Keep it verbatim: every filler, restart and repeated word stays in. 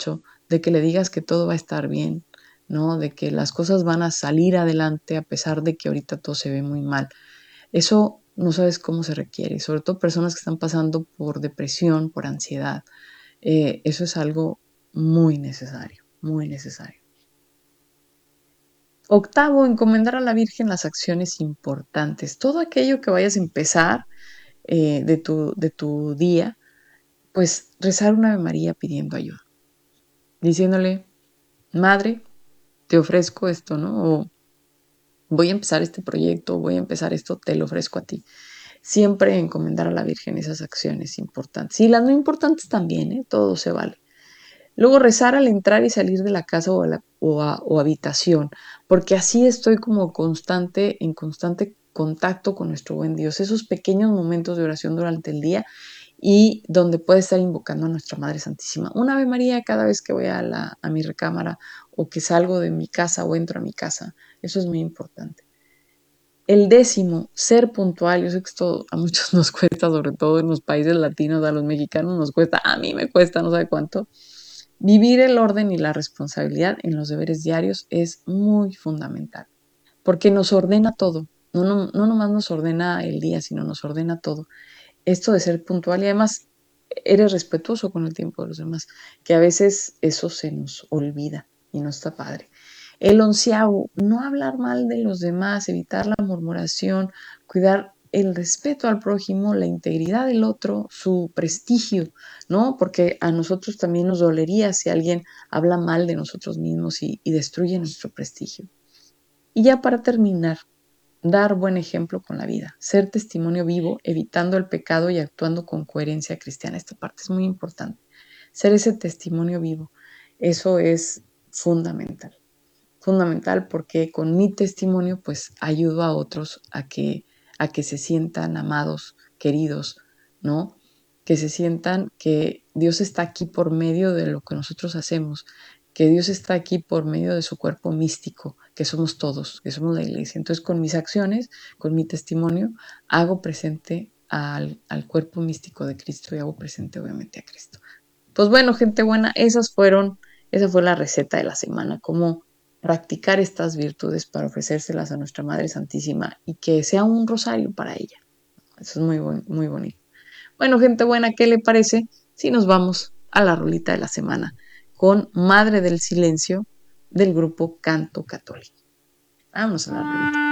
apapacho, de que le digas que todo va a estar bien, ¿no? De que las cosas van a salir adelante a pesar de que ahorita todo se ve muy mal. Eso no sabes cómo se requiere, sobre todo personas que están pasando por depresión, por ansiedad. Eh, eso es algo muy necesario, muy necesario. Octavo, encomendar a la Virgen las acciones importantes. Todo aquello que vayas a empezar eh, de, tu, de tu día, pues rezar una Ave María pidiendo ayuda, diciéndole, Madre, te ofrezco esto, ¿no? O voy a empezar este proyecto, voy a empezar esto, te lo ofrezco a ti. Siempre encomendar a la Virgen esas acciones importantes. Y las no importantes también, ¿eh? Todo se vale. Luego rezar al entrar y salir de la casa o, a la, o, a, o habitación, porque así estoy como constante, en constante contacto con nuestro buen Dios. Esos pequeños momentos de oración durante el día y donde puede estar invocando a nuestra Madre Santísima. Una Ave María cada vez que voy a, la, a mi recámara o que salgo de mi casa o entro a mi casa. Eso es muy importante. El décimo, ser puntual. Yo sé que esto a muchos nos cuesta, sobre todo en los países latinos, a los mexicanos nos cuesta, a mí me cuesta no sabe cuánto. Vivir el orden y la responsabilidad en los deberes diarios es muy fundamental, porque nos ordena todo. No, no, no nomás nos ordena el día, sino nos ordena todo. Esto de ser puntual y además eres respetuoso con el tiempo de los demás, que a veces eso se nos olvida y no está padre. El onceavo, no hablar mal de los demás, evitar la murmuración, cuidar el respeto al prójimo, la integridad del otro, su prestigio, ¿no? Porque a nosotros también nos dolería si alguien habla mal de nosotros mismos y, y destruye nuestro prestigio. Y ya para terminar, dar buen ejemplo con la vida, ser testimonio vivo, evitando el pecado y actuando con coherencia cristiana. Esta parte es muy importante. Ser ese testimonio vivo, eso es fundamental. Fundamental porque con mi testimonio pues ayudo a otros a que, a que se sientan amados, queridos, ¿no? Que se sientan que Dios está aquí por medio de lo que nosotros hacemos, que Dios está aquí por medio de su cuerpo místico, que somos todos, que somos la iglesia. Entonces con mis acciones, con mi testimonio, hago presente al, al cuerpo místico de Cristo y hago presente obviamente a Cristo. Pues bueno, gente buena, esas fueron, esa fue la receta de la semana, cómo practicar estas virtudes para ofrecérselas a nuestra Madre Santísima y que sea un rosario para ella. Eso es muy, muy bonito. Bueno, gente buena, ¿qué le parece si nos vamos a la rolita de la semana con Madre del Silencio del grupo Canto Católico? Vamos a la rolita.